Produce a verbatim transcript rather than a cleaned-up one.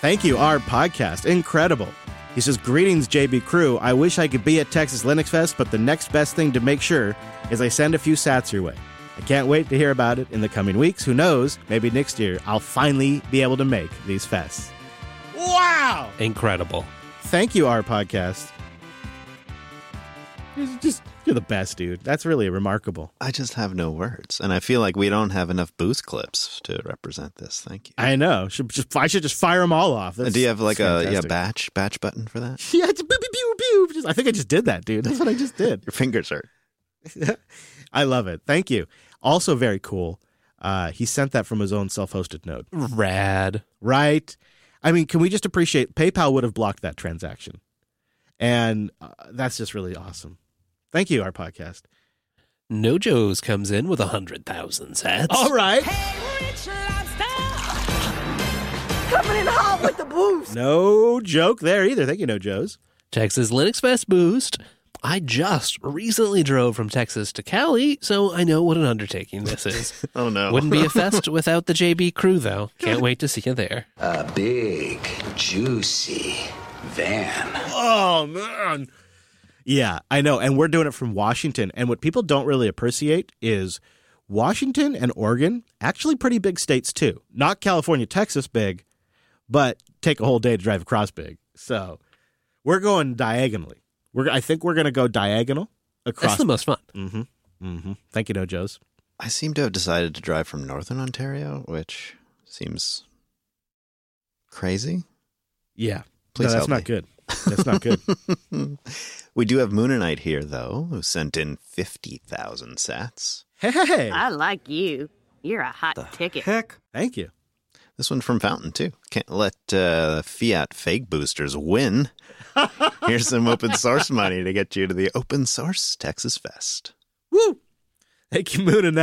Thank you, our podcast. Incredible. He says, greetings, J B crew. I wish I could be at Texas Linux Fest, but the next best thing to make sure is I send a few sats your way. I can't wait to hear about it in the coming weeks. Who knows? Maybe next year I'll finally be able to make these fests. Wow! Incredible. Thank you, our podcast. You're just, you're the best, dude. That's really remarkable. I just have no words. And I feel like we don't have enough boost clips to represent this. Thank you. I know. Should just, I should just fire them all off. That's, and do you have like a yeah, fantastic. batch batch button for that? Yeah, it's pew, pew, pew, pew. Just, I think I just did that, dude. That's what I just did. Your fingers hurt. I love it. Thank you. Also very cool. Uh, he sent that from his own self-hosted node. Rad. Right? I mean, can we just appreciate PayPal would have blocked that transaction. And uh, that's just really awesome. Thank you, our podcast. No Joe's comes in with one hundred thousand sats. All right. Hey, Rich Lobster! Coming in hot with the boost. No joke there either. Thank you, No Joe's. Texas Linux Fest boost. I just recently drove from Texas to Cali, so I know what an undertaking this is. Oh, no. Wouldn't be a fest without the J B crew, though. Can't wait to see you there. A big, juicy van. Oh, man. Yeah, I know. And we're doing it from Washington. And what people don't really appreciate is Washington and Oregon, actually pretty big states, too. Not California, Texas big, but take a whole day to drive across big. So we're going diagonally. We're, I think we're going to go diagonal across. That's the most fun. Mm-hmm. Mm-hmm. Thank you, No Joe's. I seem to have decided to drive from Northern Ontario, which seems crazy. Yeah. Please no, that's help not me. good. That's not good. We do have Moonanite here, though, who sent in fifty thousand sats. Hey. I like you. You're a hot ticket. Heck. Thank you. This one from Fountain, too. Can't let uh, Fiat fake boosters win. Here's some open source money to get you to the Open Source Texas Fest. Woo! Thank you, Moon and